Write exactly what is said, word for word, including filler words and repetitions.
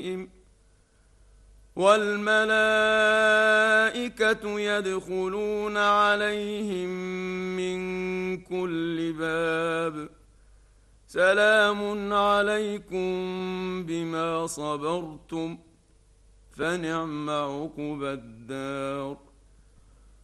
والملائكة يدخلون عليهم من كل باب سلام عليكم بما صبرتم فنعم عقبى الدار.